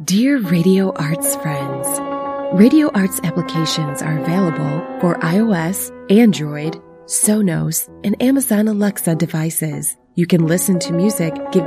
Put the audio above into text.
Dear Radio Arts friends, Radio Arts applications are available for iOS, Android, Sonos, and Amazon Alexa devices. You can listen to music, give